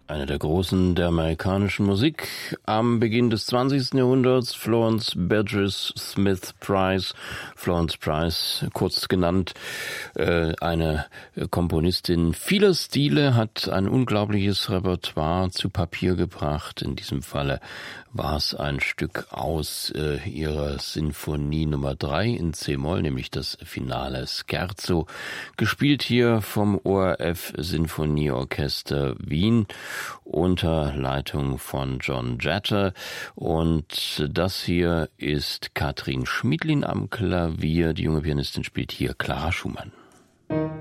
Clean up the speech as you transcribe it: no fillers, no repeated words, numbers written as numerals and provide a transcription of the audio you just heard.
Eine der Großen der amerikanischen Musik am Beginn des 20. Jahrhunderts, Florence Burgess Smith Price. Florence Price, kurz genannt, eine Komponistin vieler Stile, hat ein unglaubliches Repertoire zu Papier gebracht. In diesem Falle war es ein Stück aus ihrer Sinfonie Nummer 3 in C-Moll, nämlich das Finale Scherzo, gespielt hier vom ORF Sinfonieorchester Wien unter Leitung von John Jetter. Und das hier ist Katrin Schmidlin am Klavier. Die junge Pianistin spielt hier Clara Schumann.